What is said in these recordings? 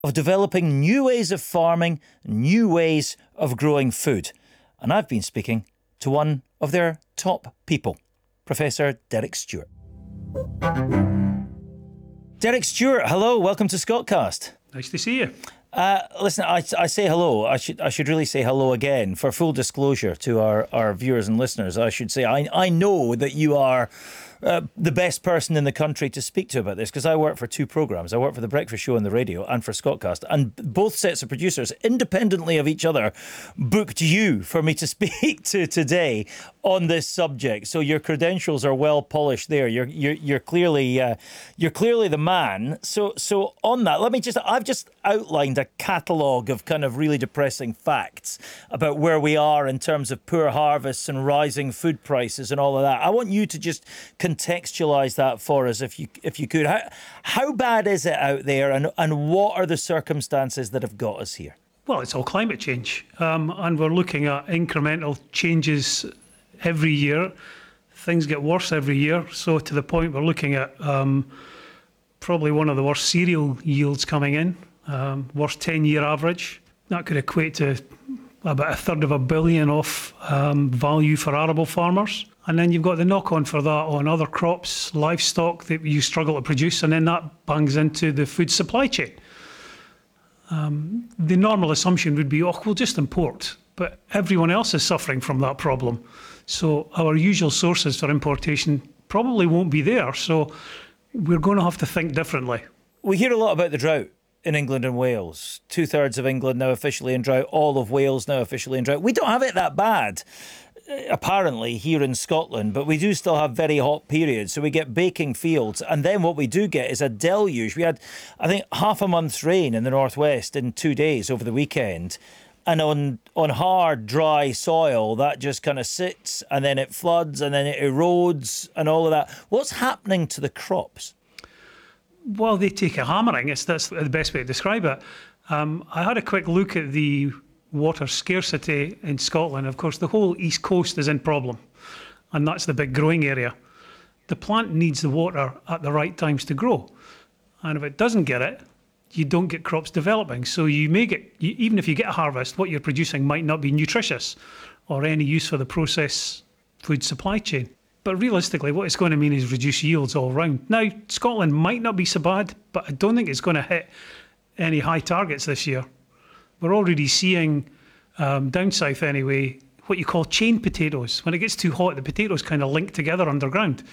of developing new ways of farming, new ways of growing food. And I've been speaking to one of their top people, Professor Derek Stewart. Derek Stewart, hello, welcome to Scottcast. Nice to see you. Listen, I say hello. I should really say hello again. For full disclosure to our viewers and listeners, I should say I know that you are the best person in the country to speak to about this, because I work for two programmes. I work for The Breakfast Show on the radio and for Scottcast, and both sets of producers, independently of each other, booked you for me to speak to today on this subject. So your credentials are well polished there. You're clearly the man. So on that, I've just outlined a catalogue of kind of really depressing facts about where we are in terms of poor harvests and rising food prices and all of that. I want you to just contextualise that for us, if you could. How bad is it out there, and what are the circumstances that have got us here? Well, it's all climate change, and we're looking at incremental changes every year. Things get worse every year, so to the point we're looking at probably one of the worst cereal yields coming in, worst 10-year average. That could equate to about $250 million off value for arable farmers. And then you've got the knock-on for that on other crops, livestock that you struggle to produce, and then that bangs into the food supply chain. The normal assumption would be, we'll just import, but everyone else is suffering from that problem. So our usual sources for importation probably won't be there, so we're going to have to think differently. We hear a lot about the drought in England and Wales. 2/3 of England now officially in drought, all of Wales now officially in drought. We don't have it that bad, apparently, here in Scotland, but we do still have very hot periods, so we get baking fields, and then what we do get is a deluge. We had, I think, half a month's rain in the northwest in 2 days over the weekend, and on hard, dry soil, that just kind of sits, and then it floods, and then it erodes, and all of that. What's happening to the crops? Well, they take a hammering. That's the best way to describe it. I had a quick look at the water scarcity in Scotland. Of course, the whole east coast is in problem, and that's the big growing area. The plant needs the water at the right times to grow, and if it doesn't get it, you don't get crops developing. So you may get, even if you get a harvest, what you're producing might not be nutritious or any use for the process food supply chain. But realistically, what it's going to mean is reduced yields all round. Now, Scotland might not be so bad, but I don't think it's going to hit any high targets this year. We're already seeing, down south anyway, what you call chain potatoes. When it gets too hot, the potatoes kind of link together underground.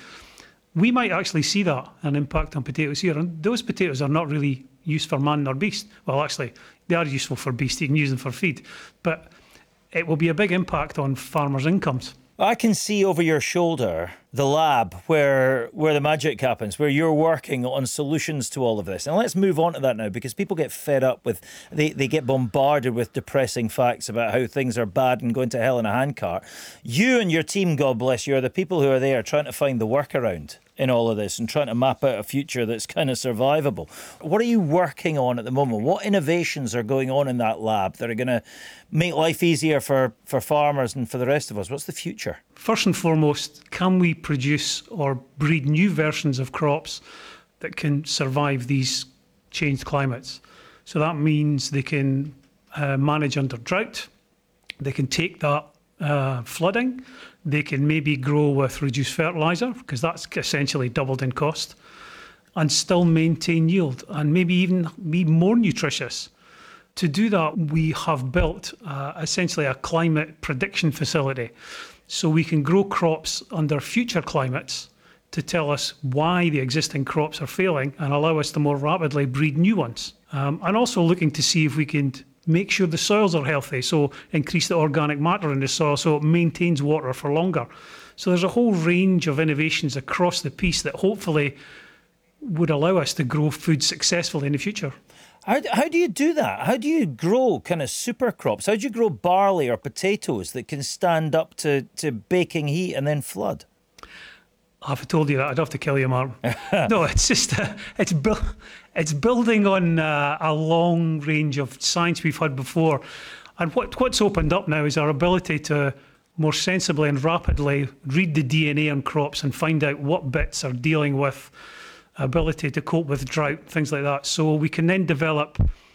We might actually see that, an impact on potatoes here. And those potatoes are not really used for man nor beast. Well, actually, they are useful for beast. You can use them for feed. But it will be a big impact on farmers' incomes. I can see over your shoulder the lab where the magic happens, where you're working on solutions to all of this. And let's move on to that now, because people get fed up with, they get bombarded with depressing facts about how things are bad and going to hell in a handcart. You and your team, God bless you, are the people who are there trying to find the workaround in all of this and trying to map out a future that's kind of survivable. What are you working on at the moment? What innovations are going on in that lab that are going to make life easier for farmers and for the rest of us? What's the future? First and foremost, can we produce or breed new versions of crops that can survive these changed climates? So that means they can manage under drought, they can take that flooding, they can maybe grow with reduced fertiliser, because that's essentially doubled in cost, and still maintain yield and maybe even be more nutritious. To do that, we have built essentially a climate prediction facility, so we can grow crops under future climates to tell us why the existing crops are failing and allow us to more rapidly breed new ones. And also looking to see if we can make sure the soils are healthy, so increase the organic matter in the soil so it maintains water for longer. So there's a whole range of innovations across the piece that hopefully would allow us to grow food successfully in the future. How do you do that? How do you grow kind of super crops? How do you grow barley or potatoes that can stand up to baking heat and then flood? If I told you that, I'd have to kill you, Martin. No, it's just it's building on a long range of science we've had before, and what's opened up now is our ability to more sensibly and rapidly read the DNA on crops and find out what bits are dealing with ability to cope with drought, things like that. So we can then develop